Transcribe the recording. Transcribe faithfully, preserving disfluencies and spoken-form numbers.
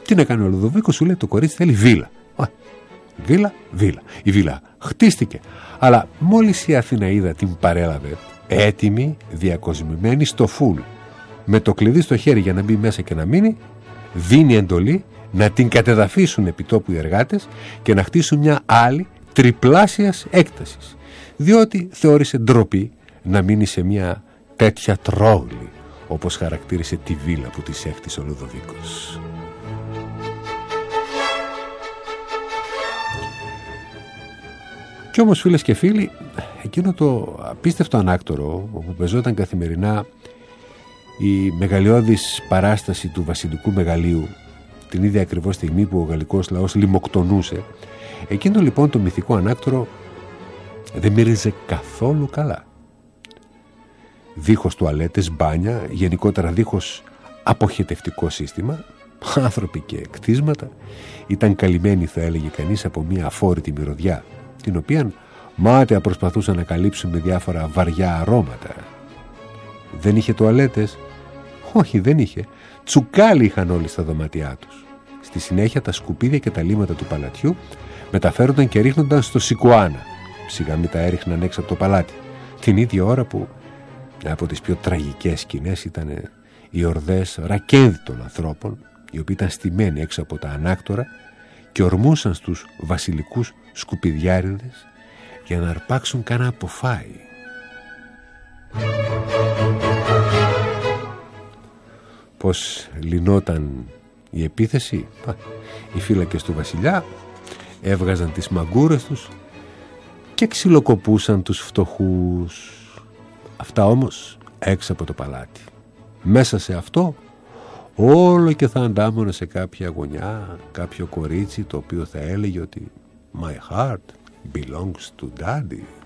Τι να κάνει ο Λουδοβίκος, σου λέει το κορίτσι θέλει βίλα. Α, βίλα, βίλα. Η βίλα χτίστηκε. Αλλά μόλις η Αθηναίδα την παρέλαβε, έτοιμη, διακοσμημένη στο φουλ, με το κλειδί στο χέρι για να μπει μέσα και να μείνει, δίνει εντολή να την κατεδαφίσουν επιτόπου οι εργάτες και να χτίσουν μια άλλη τριπλάσιας έκτασης, διότι θεώρησε ντροπή να μείνει σε μια τέτοια τρόγλη, όπως χαρακτήρισε τη βίλα που της έχτισε ο Λουδοβίκος. Κι όμως, φίλες και φίλοι, εκείνο το απίστευτο ανάκτορο όπου πεζόταν καθημερινά η μεγαλειώδης παράσταση του βασιλικού μεγαλείου, την ίδια ακριβώς στιγμή που ο γαλλικός λαός λιμοκτονούσε, εκείνο λοιπόν το μυθικό ανάκτορο δεν μύριζε καθόλου καλά. Δίχως τουαλέτες, μπάνια, γενικότερα δίχως αποχετευτικό σύστημα, άνθρωποι και κτίσματα ήταν καλυμμένοι, θα έλεγε κανείς, από μια αφόρητη μυρωδιά, την οποία μάταια προσπαθούσαν να καλύψουν με διάφορα βαριά αρώματα. Δεν είχε τουαλέτες? Όχι, δεν είχε. Τσουκάλι είχαν όλοι στα δωμάτια τους. Στη συνέχεια τα σκουπίδια και τα λίμματα του παλατιού μεταφέρονταν και ρίχνονταν στο Σικουάνα. Σιγά μην τα έριχναν έξω από το παλάτι. Την ίδια ώρα που από τις πιο τραγικές σκηνές ήταν οι ορδές ρακένδυτων ανθρώπων, οι οποίοι ήταν στημένοι έξω από τα ανάκτορα και ορμούσαν στους βασιλικούς σκουπιδιάριδες για να αρπάξουν κάνα αποφάι. Πώς λυνόταν η επίθεση? Οι φύλακες του βασιλιά έβγαζαν τις μαγκούρες τους και ξυλοκοπούσαν τους φτωχούς. Αυτά όμως έξω από το παλάτι. Μέσα σε αυτό όλο και θα αντάμωνε σε κάποια γωνιά κάποιο κορίτσι το οποίο θα έλεγε ότι «My heart belongs to daddy».